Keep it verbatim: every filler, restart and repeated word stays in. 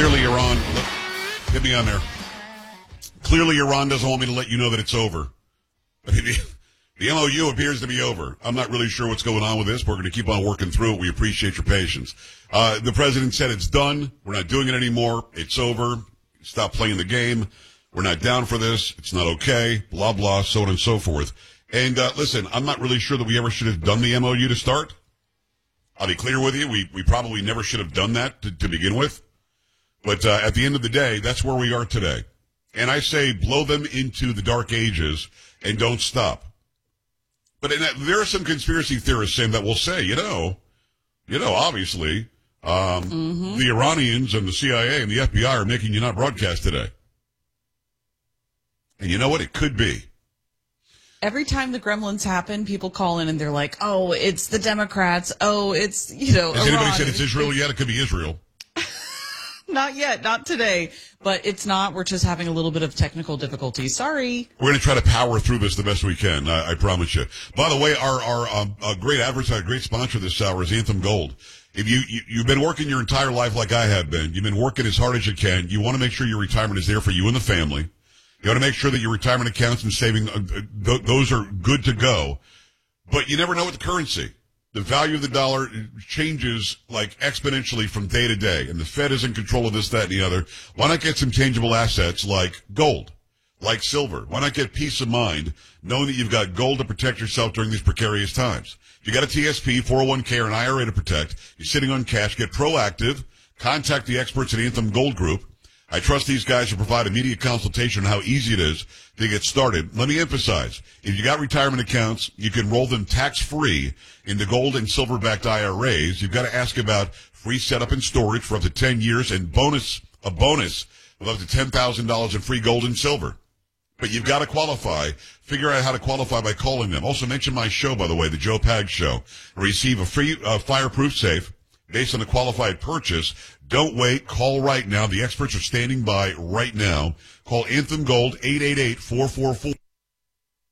Clearly, Iran, look, get me on there. Clearly, Iran doesn't want me to let you know that it's over. I mean, the, the M O U appears to be over. I'm not really sure what's going on with this. We're going to keep on working through it. We appreciate your patience. Uh, the president said it's done. We're not doing it anymore. It's over. Stop playing the game. We're not down for this. It's not okay. Blah, blah, so on and so forth. And, uh, listen, I'm not really sure that we ever should have done the M O U to start. I'll be clear with you. We, we probably never should have done that to, to begin with. But, uh, at the end of the day, that's where we are today. And I say blow them into the dark ages and don't stop. But in that, there are some conspiracy theorists saying that will say, you know, you know, obviously, um, mm-hmm. the Iranians and the C I A and the F B I are making you not broadcast today. And you know what? It could be. Every time the gremlins happen, people call in and they're like, oh, it's the Democrats. Oh, it's, you know, Has Iran. anybody said it's Israel yet? It could be Israel. Not yet, not today, but it's not. We're just having a little bit of technical difficulty. Sorry. We're going to try to power through this the best we can. I, I promise you. By the way, our, our, um, uh, great advertiser, great sponsor this hour is Anthem Gold. If you, you, you've been working your entire life like I have been, you've been working as hard as you can. You want to make sure your retirement is there for you and the family. You want to make sure that your retirement accounts and saving, uh, th- those are good to go. But you never know with the currency. The value of the dollar changes like exponentially from day to day, and the Fed is in control of this, that, and the other. Why not get some tangible assets like gold, like silver? Why not get peace of mind knowing that you've got gold to protect yourself during these precarious times? If you got a T S P, four oh one k, or an I R A to protect, you're sitting on cash, get proactive. Contact the experts at Anthem Gold Group. I trust these guys to provide immediate consultation on how easy it is to get started. Let me emphasize, if you got retirement accounts, you can roll them tax-free into gold and silver-backed I R As. You've got to ask about free setup and storage for up to ten years and bonus, a bonus of up to ten thousand dollars in free gold and silver. But you've got to qualify. Figure out how to qualify by calling them. Also mention my show, by the way, the Joe Pag Show. Receive a free uh, fireproof safe based on a qualified purchase. Don't wait. Call right now. The experts are standing by right now. Call Anthem Gold, eight eight eight, four four four